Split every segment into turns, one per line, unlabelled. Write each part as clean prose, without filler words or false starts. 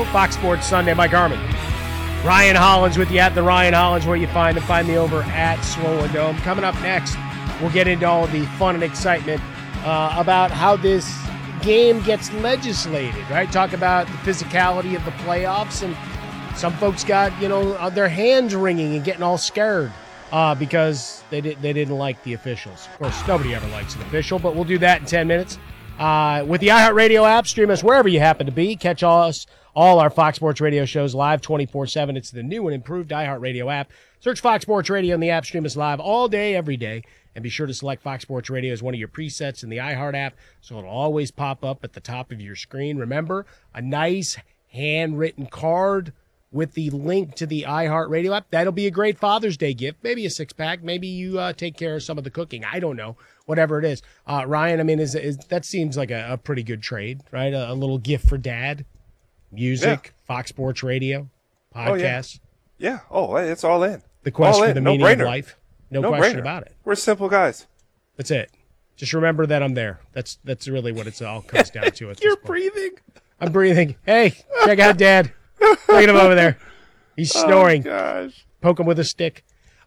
Fox Sports Sunday. Mike Harmon. Ryan Hollins with you at the Ryan Hollins, where you find him. Find me over at Swollen Dome. Coming up next, we'll get into all the fun and excitement about how this game gets legislated, right? Talk about the physicality of the playoffs, and some folks got, their hands wringing and getting all scared because they didn't like the officials. Of course, nobody ever likes an official, but we'll do that in 10 minutes. With the iHeartRadio app, stream us wherever you happen to be. Catch all our Fox Sports Radio shows live 24/7. It's the new and improved iHeartRadio app. Search Fox Sports Radio in the app. Stream us live all day, every day. And be sure to select Fox Sports Radio as one of your presets in the iHeart app, so it'll always pop up at the top of your screen. Remember, a nice handwritten card with the link to the iHeartRadio app. That'll be a great Father's Day gift. Maybe a six-pack. Maybe you take care of some of the cooking. I don't know. Whatever it is. Ryan, I mean, that seems like a pretty good trade, right? A little gift for Dad. Music, yeah. Fox Sports Radio, podcasts.
Yeah. It's all in.
The quest for the meaning of life. No question about it.
We're simple guys.
That's it. Just remember that I'm there. That's really what it all comes down to.
You're breathing.
I'm breathing. Hey, check out Dad. Look at him over there. He's snoring.
Oh, gosh.
Poke him with a stick.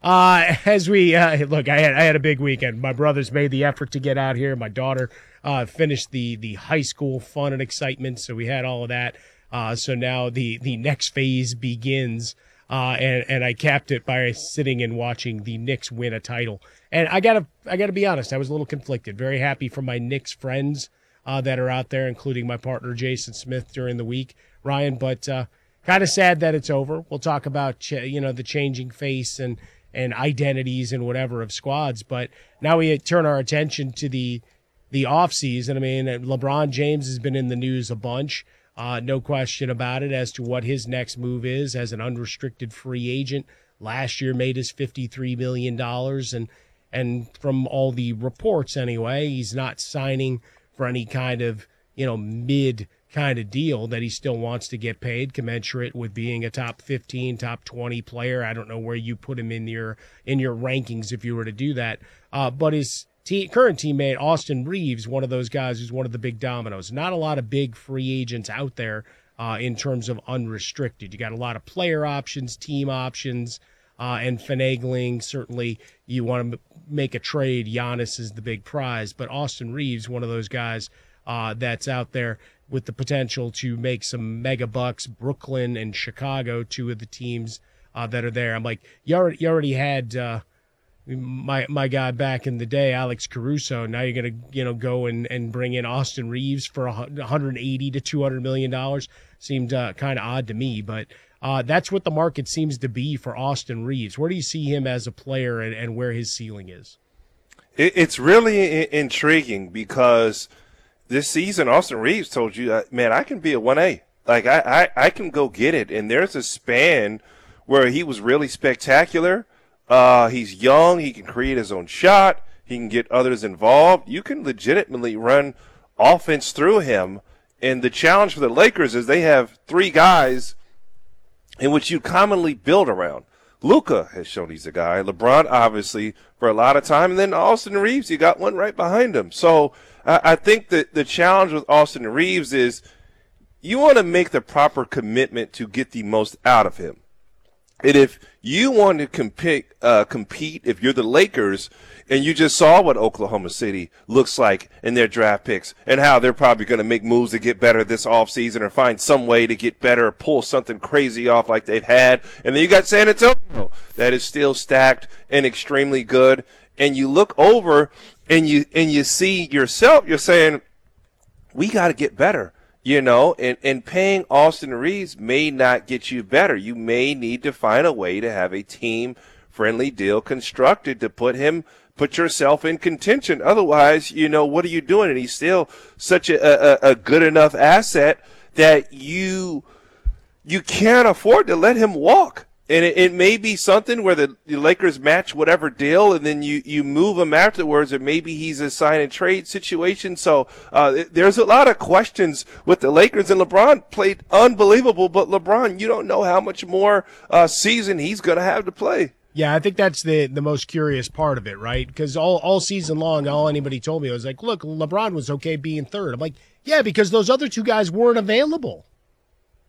As we look, I had a big weekend. My brothers made the effort to get out here. My daughter finished the high school fun and excitement, so we had all of that. So now the next phase begins. And I capped it by sitting and watching the Knicks win a title. And I gotta be honest, I was a little conflicted. Very happy for my Knicks friends that are out there, including my partner Jason Smith during the week, Ryan. But kind of sad that it's over. We'll talk about the changing face and identities and whatever of squads. But now we turn our attention to the off season. I mean, LeBron James has been in the news a bunch. No question about it as to what his next move is as an unrestricted free agent. Last year made his $53 million, and from all the reports anyway, he's not signing for any kind of, mid kind of deal, that he still wants to get paid commensurate with being a top 15, top 20 player. I don't know where you put him in your rankings if you were to do that. But his current teammate, Austin Reeves, one of those guys who's one of the big dominoes. Not a lot of big free agents out there in terms of unrestricted. You got a lot of player options, team options, and finagling. Certainly you want to make a trade. Giannis is the big prize. But Austin Reeves, one of those guys that's out there with the potential to make some mega bucks. Brooklyn and Chicago, two of the teams that are there. I'm like, you already had my guy back in the day, Alex Caruso. Now you're gonna go and bring in Austin Reeves for $180 to $200 million. Seemed kind of odd to me, but that's what the market seems to be for Austin Reeves. Where do you see him as a player and where his ceiling is?
It's really intriguing because this season Austin Reeves told you, man, I can be a 1A. Like I can go get it. And there's a span where he was really spectacular. He's young. He can create his own shot. He can get others involved. You can legitimately run offense through him. And the challenge for the Lakers is they have three guys in which you commonly build around. Luka has shown he's a guy. LeBron, obviously, for a lot of time. And then Austin Reeves, you got one right behind him. So I think that the challenge with Austin Reeves is you want to make the proper commitment to get the most out of him. And if you want to compete, if you're the Lakers, and you just saw what Oklahoma City looks like in their draft picks and how they're probably going to make moves to get better this offseason or find some way to get better or pull something crazy off like they've had. And then you got San Antonio that is still stacked and extremely good. And you look over and you see yourself, you're saying, we got to get better. And paying Austin Reeves may not get you better. You may need to find a way to have a team-friendly deal constructed to put yourself in contention. Otherwise, what are you doing? And he's still such a good enough asset that you can't afford to let him walk. And it may be something where the Lakers match whatever deal, and then you move him afterwards, or maybe he's a sign and trade situation. So there's a lot of questions with the Lakers, and LeBron played unbelievable. But LeBron, you don't know how much more season he's going to have to play.
Yeah, I think that's the most curious part of it, right? Because all season long, all anybody told me was like, look, LeBron was okay being third. I'm like, yeah, because those other two guys weren't available.